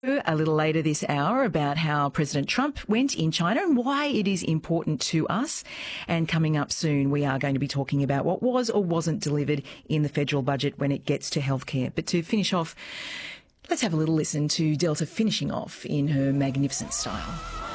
A little later this hour about how President Trump went in China and why it is important to us. And coming up soon, we are going to be talking about what was or wasn't delivered in the federal budget when it gets to healthcare. But to finish off, let's have a little listen to Delta finishing off in her magnificent style.